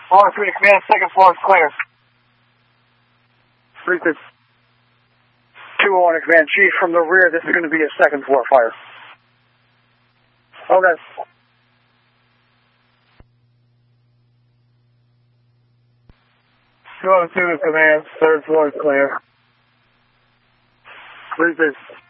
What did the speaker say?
Floor 3 to command, second floor is clear. 3-6. 201 to command, Chief, from the rear, this is going to be a second floor fire. Okay. 202 to command, third floor is clear. 3-6.